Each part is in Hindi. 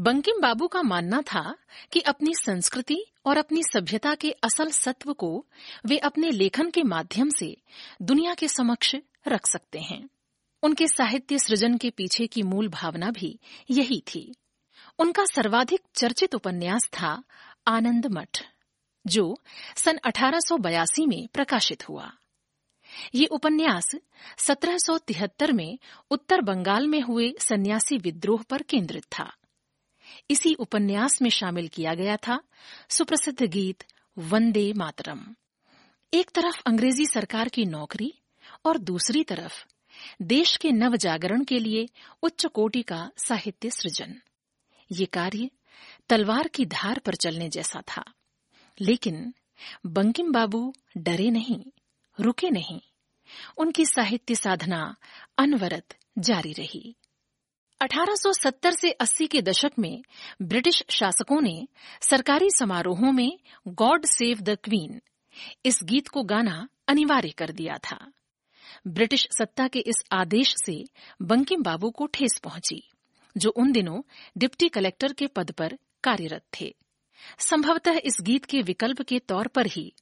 बंकिम बाबू का मानना था कि अपनी संस्कृति और अपनी सभ्यता के असल सत्व को वे अपने लेखन के माध्यम से दुनिया के समक्ष रख सकते हैं। उनके साहित्य सृजन के पीछे की मूल भावना भी यही थी। उनका सर्वाधिक चर्चित उपन्यास था आनंद मठ, जो सन 1882 में प्रकाशित हुआ। ये उपन्यास 1773 में उत्तर बंगाल में हुए सन्यासी विद्रोह पर केंद्रित था। इसी उपन्यास में शामिल किया गया था सुप्रसिद्ध गीत वंदे मातरम। एक तरफ अंग्रेजी सरकार की नौकरी और दूसरी तरफ देश के नवजागरण के लिए उच्च कोटि का साहित्य सृजन। ये कार्य तलवार की धार पर चलने जैसा था। लेकिन बंकिम बाबू डरे नहीं, रुके नहीं। उनकी साहित्य साधना अनवरत जारी रही। 1870 से 80 के दशक में ब्रिटिश शासकों ने सरकारी समारोहों में गॉड सेव द क्वीन इस गीत को गाना अनिवार्य कर दिया था। ब्रिटिश सत्ता के इस आदेश से बंकिम बाबू को ठेस पहुंची, जो उन दिनों डिप्टी कलेक्टर के पद पर कार्यरत थे। संभवतः इस गीत के विकल्प के तौर पर ही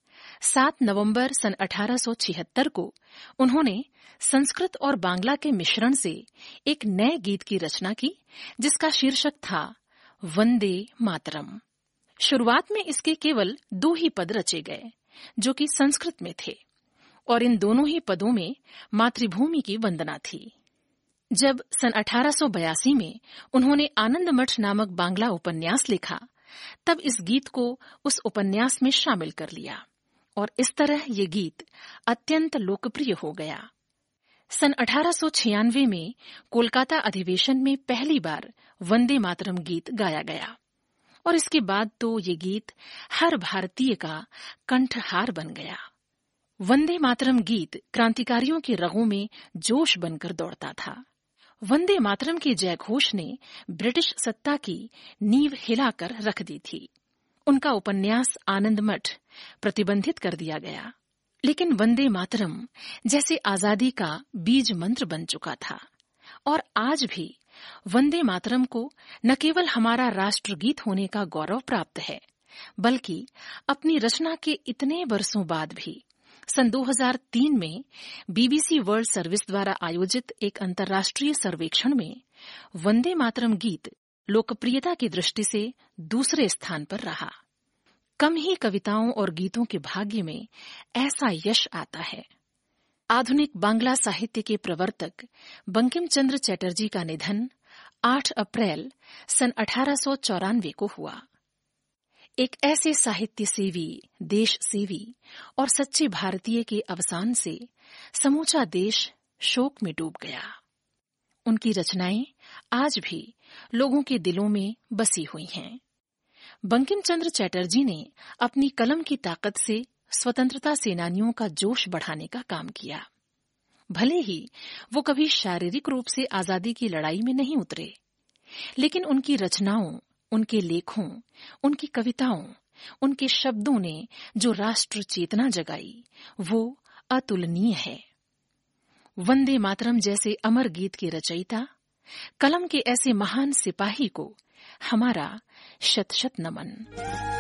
7 नवंबर सन 1876 को उन्होंने संस्कृत और बांग्ला के मिश्रण से एक नए गीत की रचना की, जिसका शीर्षक था वंदे मातरम। शुरुआत में इसके केवल 2 ही पद रचे गए, जो कि संस्कृत में थे, और इन दोनों ही पदों में मातृभूमि की वंदना थी। जब सन 1882 में उन्होंने आनंद मठ नामक बांग्ला उपन्यास लिखा, तब इस गीत को उस उपन्यास में शामिल कर लिया और इस तरह ये गीत अत्यंत लोकप्रिय हो गया। सन 1896 में कोलकाता अधिवेशन में पहली बार वंदे मातरम गीत गाया गया और इसके बाद तो ये गीत हर भारतीय का कंठहार बन गया। वंदे मातरम गीत क्रांतिकारियों के रगों में जोश बनकर दौड़ता था। वंदे मातरम के जयघोष ने ब्रिटिश सत्ता की नींव हिलाकर रख दी थी। उनका उपन्यास आनंद मठ प्रतिबंधित कर दिया गया, लेकिन वंदे मातरम जैसे आजादी का बीज मंत्र बन चुका था और आज भी वंदे मातरम को न केवल हमारा राष्ट्रगीत होने का गौरव प्राप्त है, बल्कि अपनी रचना के इतने वर्षों बाद भी सन 2003 में बीबीसी वर्ल्ड सर्विस द्वारा आयोजित एक अंतर्राष्ट्रीय सर्वेक्षण में वंदे मातरम गीत लोकप्रियता की दृष्टि से दूसरे स्थान पर रहा। कम ही कविताओं और गीतों के भाग्य में ऐसा यश आता है। आधुनिक बांग्ला साहित्य के प्रवर्तक बंकिम चंद्र चटर्जी का निधन 8 अप्रैल सन 1894 को हुआ। एक ऐसे साहित्य सेवी, देश सेवी और सच्चे भारतीय के अवसान से समूचा देश शोक में डूब गया। उनकी रचनाएं आज भी लोगों के दिलों में बसी हुई हैं। बंकिम चंद्र चटर्जी ने अपनी कलम की ताकत से स्वतंत्रता सेनानियों का जोश बढ़ाने का काम किया। भले ही वो कभी शारीरिक रूप से आजादी की लड़ाई में नहीं उतरे, लेकिन उनकी रचनाओं, उनके लेखों, उनकी कविताओं, उनके शब्दों ने जो राष्ट्र चेतना जगाई, वो अतुलनीय है। वंदे मातरम जैसे अमर गीत के रचयिता, कलम के ऐसे महान सिपाही को हमारा शत शत नमन।